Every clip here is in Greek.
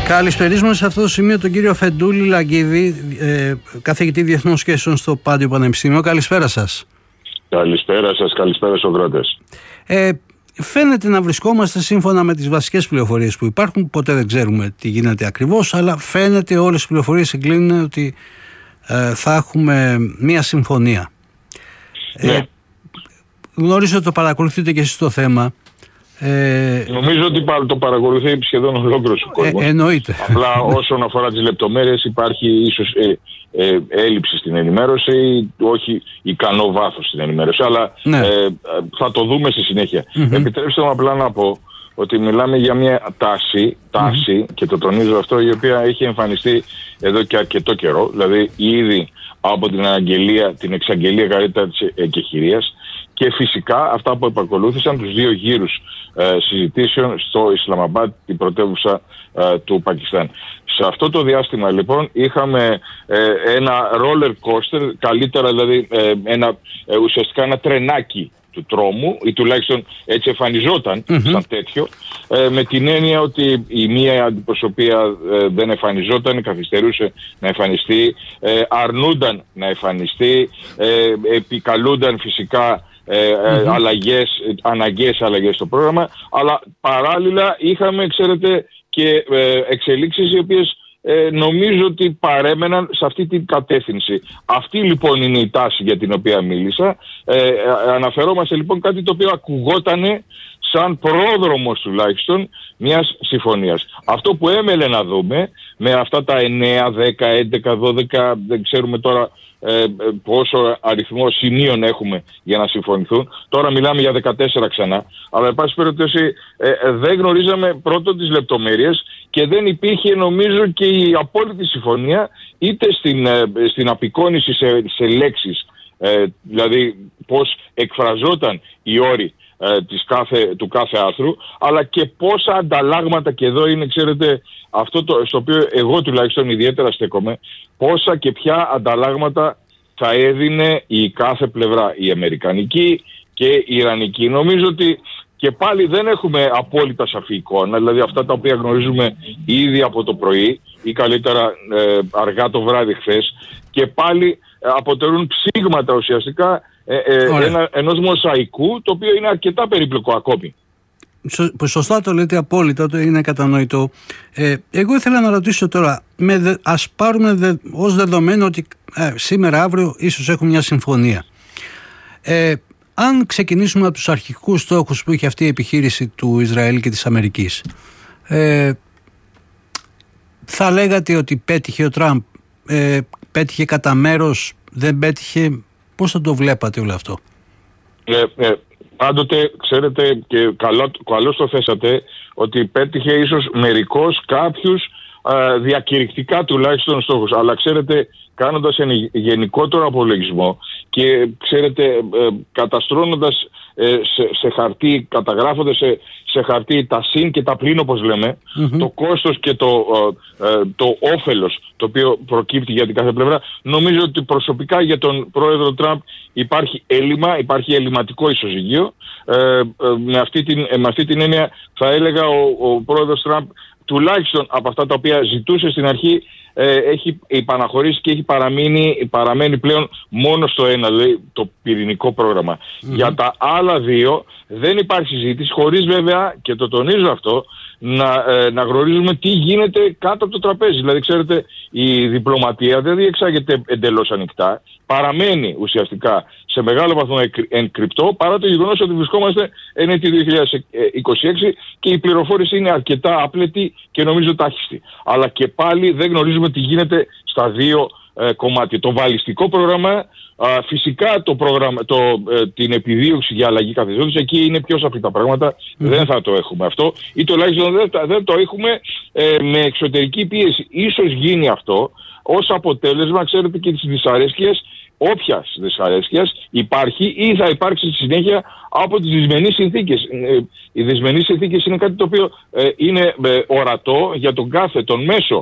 Καλησπερίζουμε σε αυτό το σημείο τον κύριο Φεντούλη Λαγκίδη, καθηγητή Διεθνών Σχέσεων στο Πάντιο Πανεπιστήμιο. Καλησπέρα σας. Καλησπέρα σας, καλησπέρα στους ακροατές. Φαίνεται να βρισκόμαστε σύμφωνα με τις βασικές πληροφορίες που υπάρχουν. Ποτέ δεν ξέρουμε τι γίνεται ακριβώς, αλλά φαίνεται όλες οι πληροφορίες συγκλίνουν ότι θα έχουμε μία συμφωνία. Ναι. Γνωρίζω ότι το παρακολουθείτε και εσείς το θέμα. Νομίζω ότι το παρακολουθεί σχεδόν ολόκληρος ο κόσμος. Εννοείται. Απλά όσον αφορά τις λεπτομέρειες υπάρχει ίσως έλλειψη στην ενημέρωση ή όχι ικανό βάθος στην ενημέρωση. Αλλά ναι. Θα το δούμε στη συνέχεια. Επιτρέψτε μου απλά να πω ότι μιλάμε για μια τάση και το τονίζω αυτό, η οποία έχει εμφανιστεί εδώ και αρκετό καιρό, δηλαδή ήδη από την εξαγγελία καλύτερα της εκεχηρίας και φυσικά αυτά που επακολούθησαν τους 2 γύρους συζητήσεων στο Ισλαμαμπάντ, την πρωτεύουσα του Πακιστάν. Σε αυτό το διάστημα λοιπόν είχαμε ένα roller coaster, καλύτερα δηλαδή ουσιαστικά ένα τρενάκι του τρόμου, ή τουλάχιστον έτσι εμφανιζόταν σαν τέτοιο, με την έννοια ότι η μία αντιπροσωπεία δεν εμφανιζόταν, καθυστερούσε να εμφανιστεί, αρνούνταν να εμφανιστεί, επικαλούνταν φυσικά αναγκαίες αλλαγές στο πρόγραμμα, αλλά παράλληλα είχαμε, ξέρετε, και εξελίξεις οι οποίες νομίζω ότι παρέμεναν σε αυτή την κατεύθυνση. Αυτή λοιπόν είναι η τάση για την οποία μίλησα. Αναφερόμαστε λοιπόν κάτι το οποίο ακουγότανε σαν πρόδρομος τουλάχιστον μιας συμφωνίας. Αυτό που έμελε να δούμε με αυτά τα 9, 10, 11, 12, δεν ξέρουμε τώρα πόσο αριθμό σημείων έχουμε για να συμφωνηθούν. Τώρα μιλάμε για 14 ξανά. Αλλά εν πάση περιπτώσει δεν γνωρίζαμε πρώτον τις λεπτομέρειες και δεν υπήρχε νομίζω και η απόλυτη συμφωνία είτε στην απεικόνηση σε λέξεις, δηλαδή πώς εκφραζόταν οι όροι του κάθε άρθρου, αλλά και πόσα ανταλλάγματα, και εδώ είναι, ξέρετε, αυτό στο οποίο εγώ τουλάχιστον ιδιαίτερα στέκομαι, πόσα και ποια ανταλλάγματα θα έδινε η κάθε πλευρά, η αμερικανική και η ιρανική. Νομίζω ότι και πάλι δεν έχουμε απόλυτα σαφή εικόνα, δηλαδή αυτά τα οποία γνωρίζουμε ήδη από το πρωί ή καλύτερα αργά το βράδυ χθες, και πάλι αποτελούν ψήγματα ουσιαστικά ενός μοσαϊκού, το οποίο είναι αρκετά περίπλοκο ακόμη. Σωστά το λέτε, απόλυτα, το είναι κατανοητό. Εγώ ήθελα να ρωτήσω τώρα, ας πάρουμε ως δεδομένο ότι σήμερα, αύριο ίσως έχουμε μια συμφωνία. Αν ξεκινήσουμε από τους αρχικούς στόχους που είχε αυτή η επιχείρηση του Ισραήλ και της Αμερικής, θα λέγατε ότι πέτυχε ο Τραμπ, πέτυχε κατά μέρος, δεν πέτυχε? Πώς θα το βλέπατε όλο αυτό? Πάντοτε, ξέρετε, και καλώς το θέσατε, ότι πέτυχε ίσως μερικώς κάποιους διακηρυκτικά τουλάχιστον στόχους. Αλλά ξέρετε, κάνοντας ένα γενικότερο απολογισμό και ξέρετε, καταστρώνοντας σε χαρτί, καταγράφοντας σε χαρτί τα συν και τα πλήν, όπως λέμε, το κόστος και το όφελος το οποίο προκύπτει για την κάθε πλευρά, νομίζω ότι προσωπικά για τον πρόεδρο Τραμπ υπάρχει έλλειμμα, υπάρχει ελλειμματικό ισοζυγείο. Με αυτή την έννοια θα έλεγα ο πρόεδρος Τραμπ, τουλάχιστον από αυτά τα οποία ζητούσε στην αρχή, έχει υπαναχωρήσει και έχει παραμένει πλέον μόνο στο ένα, δηλαδή το πυρηνικό πρόγραμμα. Για τα άλλα δύο δεν υπάρχει συζήτηση, χωρίς βέβαια, και το τονίζω αυτό, να γνωρίζουμε τι γίνεται κάτω από το τραπέζι. Δηλαδή, ξέρετε, η διπλωματία δεν διεξάγεται εντελώς ανοιχτά. Παραμένει ουσιαστικά σε μεγάλο βαθμό ενκρυπτό, παρά το γεγονός ότι βρισκόμαστε ενέτη 2026 και η πληροφόρηση είναι αρκετά άπλετη και νομίζω τάχιστη. Αλλά και πάλι δεν γνωρίζουμε τι γίνεται στα δύο κομμάτια. Το βαλιστικό πρόγραμμα, φυσικά την επιδίωξη για αλλαγή καθεστώτος, εκεί είναι πιο σαφή τα πράγματα, δεν θα το έχουμε αυτό, ή τουλάχιστον δεν το έχουμε με εξωτερική πίεση. Ίσως γίνει αυτό ως αποτέλεσμα, ξέρετε, και της δυσαρέσκειας, όποιας δυσαρέσκειας υπάρχει ή θα υπάρξει στη συνέχεια από τις δυσμενείς συνθήκες. Οι δυσμενείς συνθήκες είναι κάτι το οποίο είναι ορατό για τον μέσο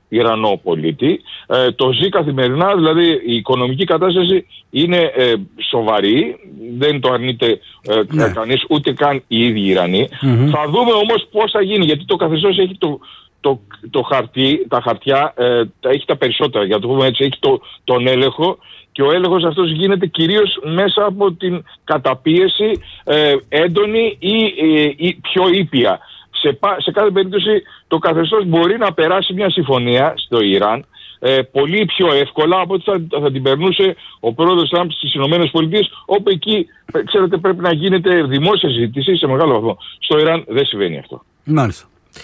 Ιρανό πολίτη. Το ζει καθημερινά, δηλαδή η οικονομική κατάσταση είναι σοβαρή, δεν το αρνείται κανείς, ούτε καν οι ίδιοι Ιρανοί. Θα δούμε όμως πώς θα γίνει, γιατί το καθεστώς έχει το χαρτί, τα χαρτιά, έχει τα περισσότερα, για να το πούμε έτσι, έχει τον έλεγχο, και ο έλεγχος αυτός γίνεται κυρίως μέσα από την καταπίεση έντονη ή πιο ήπια. Σε κάθε περίπτωση το καθεστώς μπορεί να περάσει μια συμφωνία στο Ιράν πολύ πιο εύκολα από ότι θα την περνούσε ο πρόεδρος Τραμπ στις ΗΠΑ, όπου εκεί, ξέρετε, πρέπει να γίνεται δημόσια συζήτηση σε μεγάλο βαθμό. Στο Ιράν δεν συμβαίνει αυτό. Μάλιστα.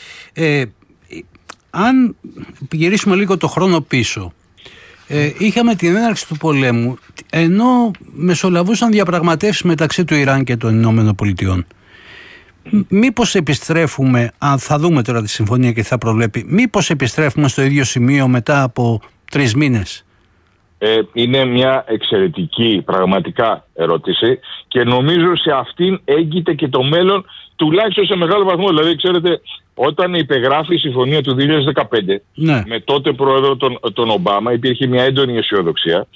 Αν γυρίσουμε λίγο το χρόνο πίσω, είχαμε την έναρξη του πολέμου, ενώ μεσολαβούσαν διαπραγματεύσεις μεταξύ του Ιράν και των Ηνωμένων Πολιτειών. Μήπως επιστρέφουμε, αν θα δούμε τώρα τη συμφωνία και θα προβλέπει, μήπως επιστρέφουμε στο ίδιο σημείο μετά από 3 μήνες? Είναι μια εξαιρετική πραγματικά ερώτηση, και νομίζω σε αυτήν έγκυται και το μέλλον, τουλάχιστον σε μεγάλο βαθμό. Δηλαδή, ξέρετε, όταν υπεγράφει η συμφωνία του 2015 με τότε πρόεδρο τον Ομπάμα, υπήρχε μια έντονη αισιοδοξία.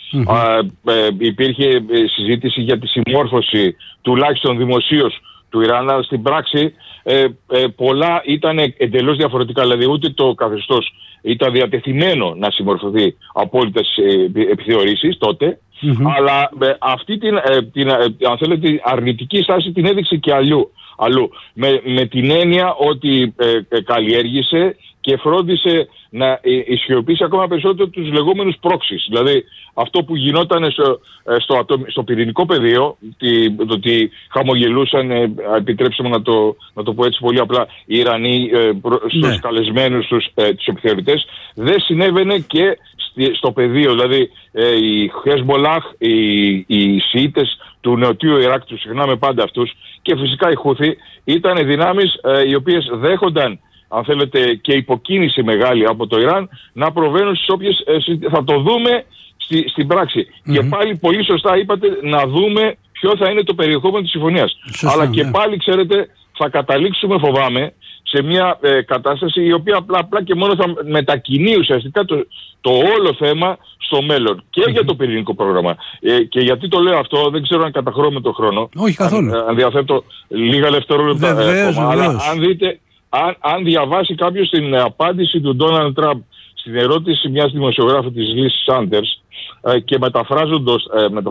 Υπήρχε συζήτηση για τη συμμόρφωση τουλάχιστον δημοσίως του Ιράν, αλλά στην πράξη πολλά ήταν εντελώς διαφορετικά. Δηλαδή ούτε το καθεστώς ήταν διατεθειμένο να συμμορφωθεί απόλυτα στις επιθεωρήσεις τότε, αλλά αυτή αν θέλετε, αρνητική στάση την έδειξε και αλλού. Με την έννοια ότι καλλιέργησε και φρόντισε να ισχυοποιήσει ακόμα περισσότερο τους λεγόμενους proxies. Δηλαδή αυτό που γινόταν στο πυρηνικό πεδίο, το ότι χαμογελούσαν, επιτρέψτε μου να το πω έτσι πολύ απλά, οι Ιρανοί στους καλεσμένους τους επιθεωρητές, δεν συνέβαινε και στο πεδίο. Δηλαδή οι Χεσμολάχ, οι Σιήτες του νοτιού Ιράκ, τους συχνάμε πάντα αυτούς, και φυσικά οι Χούθι ήταν δυνάμεις οι οποίες δέχονταν, αν θέλετε, και υποκίνηση μεγάλη από το Ιράν να προβαίνουν στις όποιες θα το δούμε στην πράξη. Και πάλι πολύ σωστά είπατε, να δούμε ποιο θα είναι το περιεχόμενο της συμφωνίας. Αλλά και πάλι, ξέρετε, θα καταλήξουμε, φοβάμαι, σε μια κατάσταση η οποία απλά και μόνο θα μετακινεί ουσιαστικά το όλο θέμα στο μέλλον. Και για το πυρηνικό πρόγραμμα. Και γιατί το λέω αυτό, δεν ξέρω αν καταχρώμε το χρόνο. Όχι καθόλου. Αν διαθέτω λίγα δευτερόλεπτα ακόμα. Αλλά αν δείτε, αν διαβάσει κάποιος την απάντηση του Ντόναλντ Τραμπ στην ερώτηση μιας δημοσιογράφου της Λις Σάντερς, και μεταφράζοντας,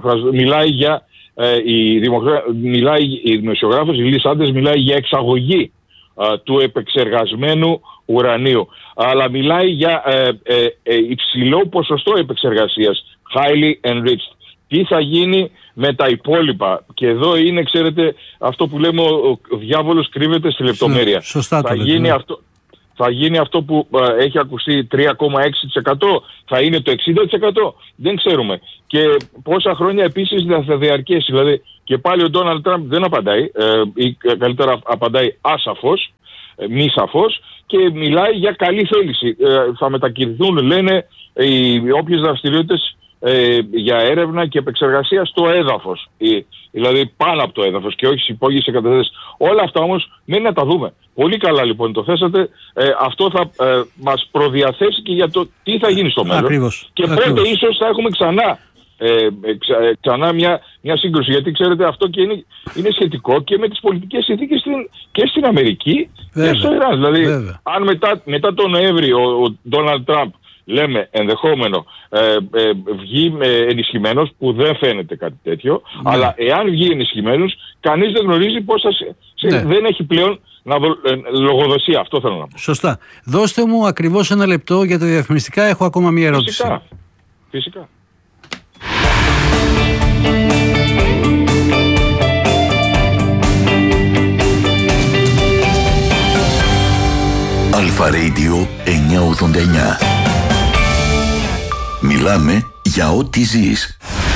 η δημοσιογράφος η Λις Σάντερς μιλάει για εξαγωγή του επεξεργασμένου ουρανίου, αλλά μιλάει για υψηλό ποσοστό επεξεργασίας, highly enriched. Τι θα γίνει με τα υπόλοιπα? Και εδώ είναι, ξέρετε, αυτό που λέμε, ο διάβολος κρύβεται στη λεπτομέρεια. Σωστά θα γίνει αυτό που έχει ακουστεί 3,6%, θα είναι το 60%, δεν ξέρουμε. Και πόσα χρόνια επίσης θα διαρκέσει. Δηλαδή, και πάλι ο Ντόναλντ Τραμπ δεν απαντάει, ή καλύτερα απαντάει ασαφώς, μη σαφώς, και μιλάει για καλή θέληση. Θα μετακινηθούν, λένε, οι όποιες δραστηριότητες για έρευνα και επεξεργασία στο έδαφος, δηλαδή πάνω από το έδαφος και όχι στις υπόγειες εγκαταστάσεις. Όλα αυτά όμως μένει να τα δούμε. Πολύ καλά λοιπόν το θέσατε. Αυτό θα μας προδιαθέσει και για το τι θα γίνει στο μέλλον. Ακριβώς. Και πότε ίσως θα έχουμε ξανά μια σύγκρουση. Γιατί ξέρετε, αυτό και είναι σχετικό και με τις πολιτικές συνθήκες και στην Αμερική και στο Ιράν. Δηλαδή αν μετά τον Νοέμβριο ο Ντόναλντ Τραμπ, λέμε ενδεχόμενο, βγει ενισχυμένος, που δεν φαίνεται κάτι τέτοιο, αλλά εάν βγει ενισχυμένος, κανείς δεν γνωρίζει πώς δεν έχει πλέον λογοδοσία. Αυτό θέλω να πω. Σωστά. Δώστε μου ακριβώς 1 λεπτό για τα διαφημιστικά. Έχω ακόμα μία ερώτηση. Φυσικά. Αλφα Radio 989. Μιλάμε για ό,τι ζεις.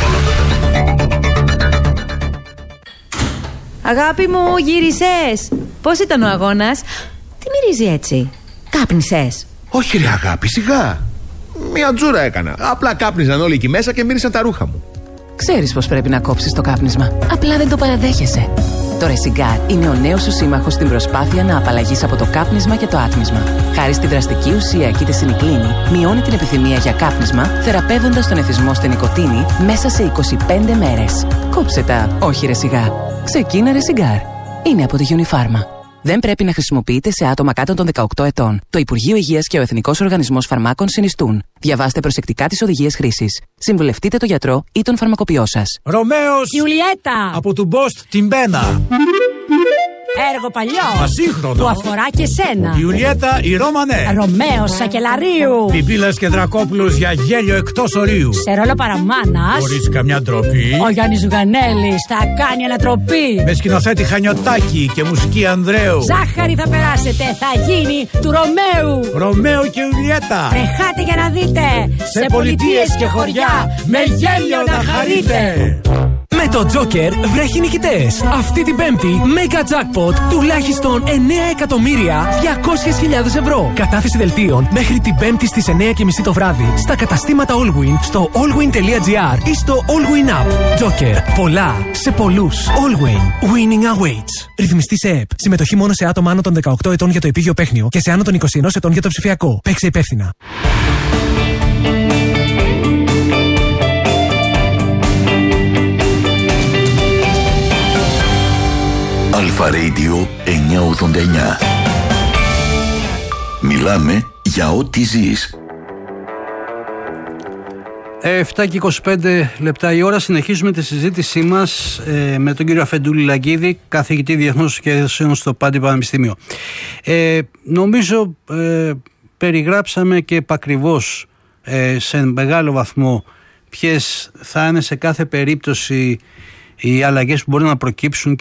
Αγάπη μου, γύρισες? Πώς ήταν ο αγώνας? Τι μυρίζει έτσι? Κάπνισες? Όχι ρε αγάπη, σιγά. Μια τζούρα έκανα. Απλά κάπνιζαν όλοι εκεί μέσα και μύρισαν τα ρούχα μου. Ξέρεις πως πρέπει να κόψεις το κάπνισμα. Απλά δεν το παραδέχεσαι. Το Resigar είναι ο νέος σου σύμμαχος στην προσπάθεια να απαλλαγείς από το κάπνισμα και το άτμισμα. Χάρη στη δραστική ουσία Κητεσινικλίνη, μειώνει την επιθυμία για κάπνισμα, θεραπεύοντας τον εθισμό στη νοικοτήνη μέσα σε 25 μέρες. Κόψε τα, όχι Resigar. Ξεκίνα Resigar. Είναι από τη Unifarma. Δεν πρέπει να χρησιμοποιείται σε άτομα κάτω των 18 ετών. Το Υπουργείο Υγείας και ο Εθνικός Οργανισμός Φαρμάκων συνιστούν. Διαβάστε προσεκτικά τις οδηγίες χρήσης. Συμβουλευτείτε τον γιατρό ή τον φαρμακοποιό σας. Ρωμαίος Ιουλιέτα από του Μπόστ την Μπένα. Έργο παλιό Ασύγχρονο που αφορά και σένα. Ιουλιέτα η Ρώμανε. Ρωμαίος Σακελαρίου. Πιπίλας και Δρακόπουλος για γέλιο εκτός ορίου. Σε ρόλο παραμάνας. Χωρίς καμιά ντροπή. Ο Γιάννης Ζουγανέλης θα κάνει ανατροπή. Με σκηνοθέτη Χανιωτάκη και μουσική Ανδρέου. Ζάχαρη θα περάσετε, θα γίνει του Ρωμαίου. Ρωμαίο και Ιουλιέτα. Τρεχάτε για να δείτε. Σε πολιτείες και χωριά με γέλιο να χαρείτε. Με το Joker βρέχει νικητές. Αυτή την Πέμπτη, Mega Jackpot τουλάχιστον 9.200.000 ευρώ. Κατάθεση δελτίων μέχρι την Πέμπτη στις 9:30 το βράδυ στα καταστήματα Allwyn, στο allwyn.gr ή στο Allwyn App. Joker. Πολλά σε πολλούς. Allwyn. Winning awaits. Ρυθμιστή σε ΕΠ. Συμμετοχή μόνο σε άτομα άνω των 18 ετών για το επίγειο παίχνιο και σε άνω των 21 ετών για το ψηφιακό. Παίξε υπεύθυνα. Αλφα Radio 989. Μιλάμε για ό,τι ζεις. 7 και 25 λεπτά η ώρα. Συνεχίζουμε τη συζήτησή μας με τον κύριο Αφεντούλη Λαγκίδη, καθηγητή Διεθνούς Σχέσεων στο Πάντι Πανεπιστήμιο. Νομίζω περιγράψαμε και επακριβώς σε μεγάλο βαθμό ποιες θα είναι σε κάθε περίπτωση οι αλλαγές που μπορεί να προκύψουν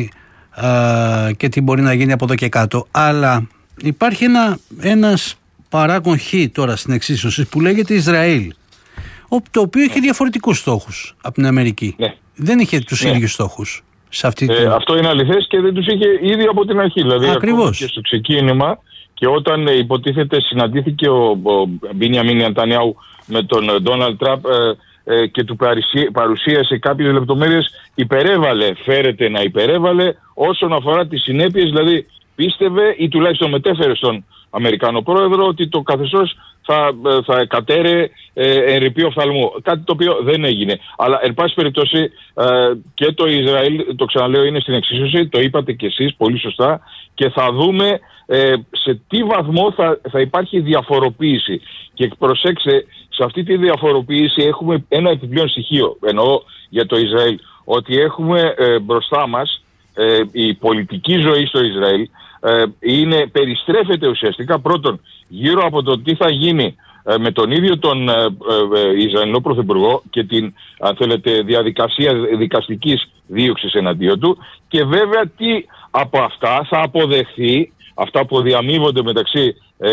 και τι μπορεί να γίνει από εδώ και κάτω. Αλλά υπάρχει ένας παράγον χ τώρα στην εξίσωση που λέγεται Ισραήλ, το οποίο έχει διαφορετικούς στόχους από την Αμερική. Ναι. Δεν είχε τους ίδιους στόχους σε αυτή αυτό είναι αληθές και δεν τους είχε ήδη από την αρχή. Δηλαδή, ακριβώς. Και στο ξεκίνημα και όταν υποτίθεται συναντήθηκε ο Μπίνιαμιν Νετανιάχου με τον Ντόναλντ Τραμπ και του παρουσίασε κάποιες λεπτομέρειες, φέρεται να υπερέβαλε όσον αφορά τις συνέπειες, δηλαδή πίστευε ή τουλάχιστον μετέφερε στον Αμερικανό πρόεδρο ότι το καθεστώς θα κατέρε ερειπή οφθαλμού. Κάτι το οποίο δεν έγινε. Αλλά εν πάση περιπτώσει και το Ισραήλ, το ξαναλέω, είναι στην εξίσωση, το είπατε κι εσείς πολύ σωστά, και θα δούμε σε τι βαθμό θα υπάρχει διαφοροποίηση. Και προσέξτε, σε αυτή τη διαφοροποίηση έχουμε ένα επιπλέον στοιχείο, εννοώ για το Ισραήλ, ότι έχουμε μπροστά μας η πολιτική ζωή στο Ισραήλ περιστρέφεται ουσιαστικά πρώτον γύρω από το τι θα γίνει με τον ίδιο τον Ισραηλινό Πρωθυπουργό και την, αν θέλετε, διαδικασία δικαστικής δίωξης εναντίον του, και βέβαια τι από αυτά θα αποδεχθεί, αυτά που διαμείβονται μεταξύ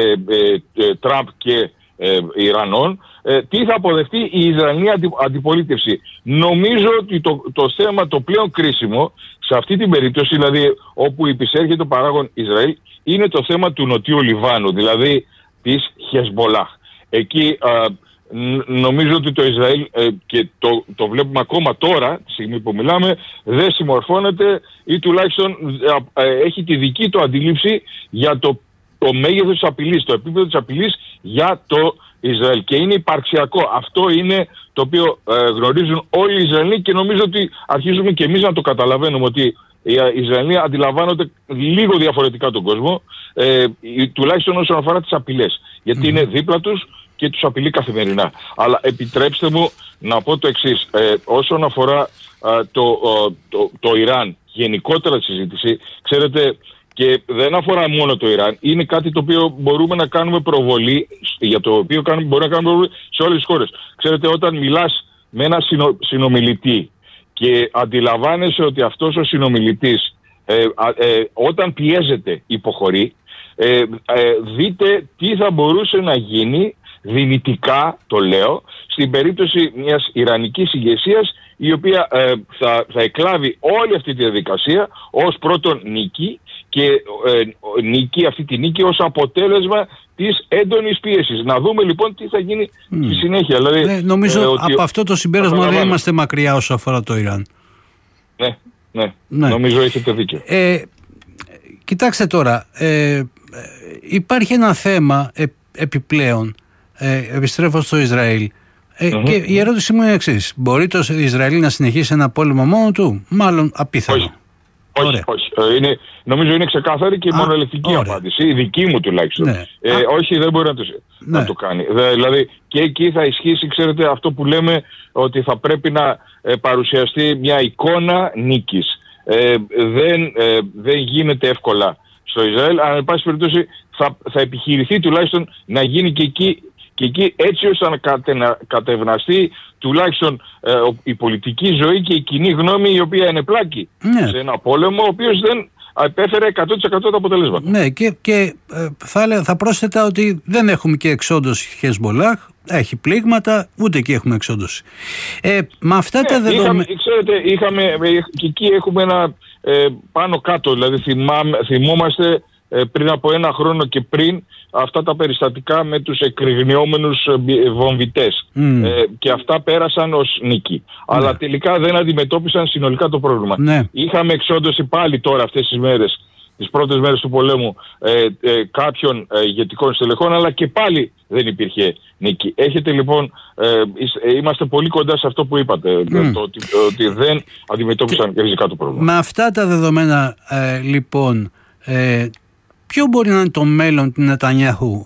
Τραμπ και Ιρανών, τι θα αποδεχτεί η Ισραηλινή αντιπολίτευση. Νομίζω ότι το θέμα το πλέον κρίσιμο σε αυτή την περίπτωση, δηλαδή όπου υπησέρχεται το παράγον Ισραήλ, είναι το θέμα του Νοτιού Λιβάνου, δηλαδή της Χεσμπολάχ. Εκεί νομίζω ότι το Ισραήλ, και το βλέπουμε ακόμα τώρα, τη στιγμή που μιλάμε, δεν συμμορφώνεται ή τουλάχιστον έχει τη δική του αντίληψη για το μέγεθος της απειλής, το επίπεδο της απειλής για το Ισραήλ. Και είναι υπαρξιακό. Αυτό είναι το οποίο γνωρίζουν όλοι οι Ισραηλοί και νομίζω ότι αρχίζουμε και εμείς να το καταλαβαίνουμε, ότι οι Ισραηλοί αντιλαμβάνονται λίγο διαφορετικά τον κόσμο, τουλάχιστον όσον αφορά τις απειλές. Γιατί είναι δίπλα τους και τους απειλεί καθημερινά. Αλλά επιτρέψτε μου να πω το εξής. Όσον αφορά το Ιράν, γενικότερα τη συζήτηση, ξέρετε, και δεν αφορά μόνο το Ιράν, είναι κάτι το οποίο μπορούμε να κάνουμε προβολή, για το οποίο μπορούμε να κάνουμε προβολή σε όλες τις χώρες. Ξέρετε, όταν μιλάς με έναν συνομιλητή και αντιλαμβάνεσαι ότι αυτός ο συνομιλητής όταν πιέζεται υποχωρεί, δείτε τι θα μπορούσε να γίνει δυνητικά, το λέω, στην περίπτωση μιας ιρανικής ηγεσίας, η οποία θα εκλάβει όλη αυτή τη διαδικασία ως πρώτον νίκη, και αυτή τη νίκη ως αποτέλεσμα της έντονης πίεσης. Να δούμε λοιπόν τι θα γίνει στη συνέχεια. Δηλαδή, νομίζω από αυτό το συμπέρασμα δεν είμαστε μακριά όσο αφορά το Ιράν. Ναι, νομίζω έχετε δίκιο. Κοιτάξτε τώρα, υπάρχει ένα θέμα επιπλέον, επιστρέφω στο Ισραήλ, και η ερώτηση μου είναι εξής: μπορεί το Ισραήλ να συνεχίσει ένα πόλεμο μόνο του? Μάλλον απίθανο. Όχι. Νομίζω είναι ξεκάθαρη και η μονολεκτική απάντηση, η δική μου τουλάχιστον. Ναι. Όχι, δεν μπορεί να το κάνει. Δηλαδή και εκεί θα ισχύσει, ξέρετε, αυτό που λέμε, ότι θα πρέπει να παρουσιαστεί μια εικόνα νίκης. Δεν γίνεται εύκολα στο Ισραήλ, αλλά εν πάση περιπτώσει θα επιχειρηθεί τουλάχιστον να γίνει και εκεί έτσι ώστε να κατευναστεί τουλάχιστον η πολιτική ζωή και η κοινή γνώμη, η οποία είναι πλάκη σε ένα πόλεμο ο οποίος δεν επέφερε 100% τα αποτελέσματα. Ναι, και θα πρόσθετα ότι δεν έχουμε και εξόντωση Χεσμολάχ, έχει πλήγματα, ούτε εκεί έχουμε εξόντωση. Με αυτά τα δεδομένα... Ξέρετε, και εκεί έχουμε ένα πάνω κάτω, δηλαδή θυμόμαστε πριν από ένα χρόνο και πριν αυτά τα περιστατικά με τους εκρηγνιόμενους βομβιτές, και αυτά πέρασαν ως νίκη, αλλά τελικά δεν αντιμετώπισαν συνολικά το πρόβλημα. Είχαμε εξόντωση πάλι τώρα αυτές τις μέρες, τις πρώτες μέρες του πολέμου, κάποιων ηγετικών στελεχών, αλλά και πάλι δεν υπήρχε νίκη. Έχετε λοιπόν, είμαστε πολύ κοντά σε αυτό που είπατε, ότι δεν αντιμετώπισαν ριζικά το πρόβλημα. Με αυτά τα δεδομένα λοιπόν, ποιο μπορεί να είναι το μέλλον του Νετανιάχου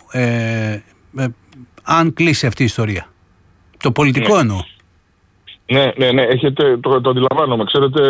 αν κλείσει αυτή η ιστορία? Το πολιτικό εννοώ. Ναι, το αντιλαμβάνομαι. Ξέρετε,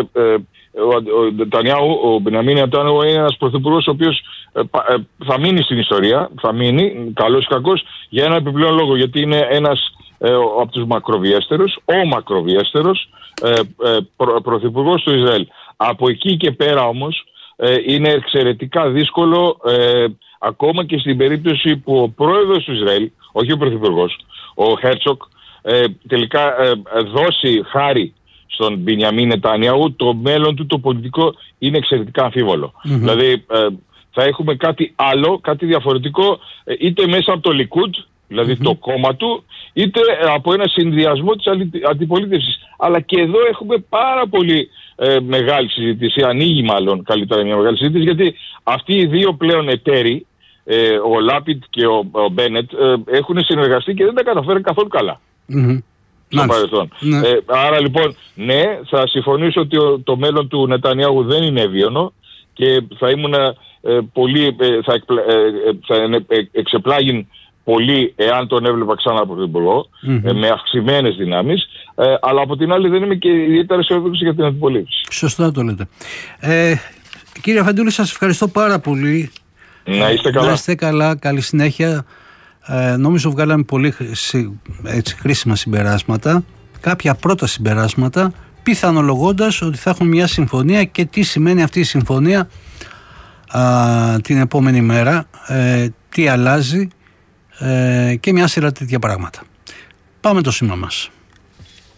ο Μπενιαμίν Νετανιάχου είναι ένας πρωθυπουργός ο οποίος θα μείνει στην ιστορία, θα μείνει, καλός ή κακός, για ένα επιπλέον λόγο, γιατί είναι ένας από τους μακροβιέστερους, ο μακροβιέστερος πρωθυπουργός του Ισραήλ. Από εκεί και πέρα όμως, είναι εξαιρετικά δύσκολο, ακόμα και στην περίπτωση που ο πρόεδρος του Ισραήλ, όχι ο πρωθυπουργός, ο Χέρτσοκ, τελικά δώσει χάρη στον Μπενιαμίν Νετανιάχου, το μέλλον του το πολιτικό είναι εξαιρετικά αμφίβολο. Δηλαδή θα έχουμε κάτι άλλο, κάτι διαφορετικό, είτε μέσα από το Λικούντ, δηλαδή το κόμμα του, είτε από ένα συνδυασμό της αντιπολίτευσης. Αλλά και εδώ έχουμε πάρα πολύ μεγάλη συζήτηση, ανοίγει μάλλον καλύτερα μια μεγάλη συζήτηση, γιατί αυτοί οι δύο πλέον εταίροι, ο Λάπιντ και ο Μπένετ, έχουν συνεργαστεί και δεν τα καταφέρουν καθόλου καλά στο παρελθόν. Άρα λοιπόν, ναι, θα συμφωνήσω ότι το μέλλον του Νετανιάχου δεν είναι εύβιονο και θα ήμουν πολύ, θα εξεπλάγει πολύ εάν τον έβλεπα ξανά πρωθυπουργό, με αυξημένες δυνάμεις, αλλά από την άλλη δεν είμαι και ιδιαίτερα αισιόδοξη για την αντιπολίτευση. Σωστά το λέτε. Κύριε Αφεντούλη, σας ευχαριστώ πάρα πολύ. Να είστε καλά. Να είστε καλά, καλή συνέχεια. Νομίζω βγάλαμε πολύ χρήσιμα συμπεράσματα, κάποια πρώτα συμπεράσματα, πιθανολογώντας ότι θα έχουν μια συμφωνία και τι σημαίνει αυτή η συμφωνία την επόμενη μέρα, τι αλλάζει και μια σειρά τέτοια πράγματα. Πάμε το σήμα μας.